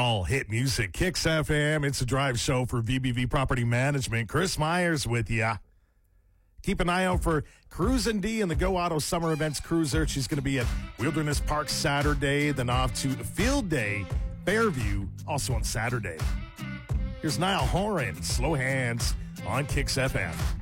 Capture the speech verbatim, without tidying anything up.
All hit music, Kicks F M. It's a drive show for V B V Property Management. Chris Myers with you. Keep an eye out for Cruisin' D and the Go Auto Summer Events Cruiser. She's going to be at Wilderness Park Saturday, then off to the Field Day, Fairview, also on Saturday. Here's Niall Horan, Slow Hands on Kicks F M.